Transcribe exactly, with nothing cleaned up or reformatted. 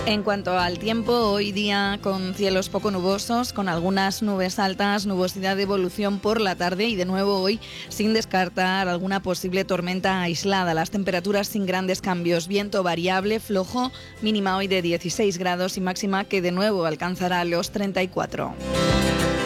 En cuanto al tiempo, hoy día con cielos poco nubosos, con algunas nubes altas, nubosidad de evolución por la tarde y de nuevo hoy sin descartar alguna posible tormenta aislada. Las temperaturas sin grandes cambios, viento variable, flojo, mínima hoy de dieciséis grados y máxima que de nuevo alcanzará los treinta y cuatro.